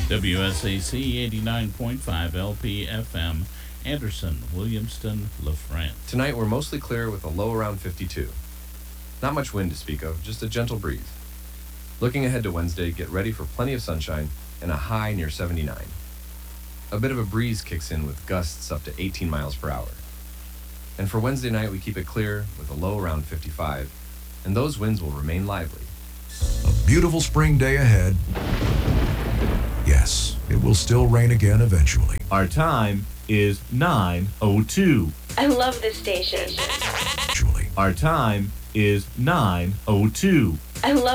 WSAC 89.5 LPFM, Anderson, Williamston, LaFrance. Tonight we're mostly clear with a low around 52. Not much wind to speak of, just a gentle breeze. Looking ahead to Wednesday, get ready for plenty of sunshine and a high near 79. A bit of a breeze kicks in with gusts up to 18 miles per hour. And for Wednesday night, we keep it clear with a low around 55, and those winds will remain lively. A beautiful spring day ahead. Yes, it will still rain again eventually. Our time is 9:02. I love this station. Eventually. Our time is 9:02. I love